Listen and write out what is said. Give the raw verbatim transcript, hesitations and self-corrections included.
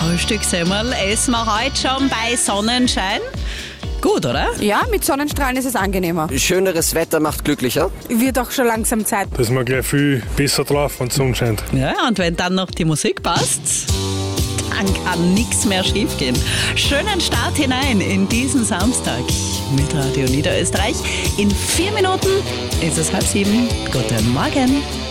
Frühstückssemmel essen wir heute schon bei Sonnenschein. Gut, oder? Ja, mit Sonnenstrahlen ist es angenehmer. Schöneres Wetter macht glücklicher. Wird auch schon langsam Zeit. Da ist man gleich viel besser drauf, wenn die Sonne scheint. Ja, und wenn dann noch die Musik passt, dann kann nichts mehr schiefgehen. Schönen Start hinein in diesen Samstag mit Radio Niederösterreich. In vier Minuten ist es halb sieben. Guten Morgen.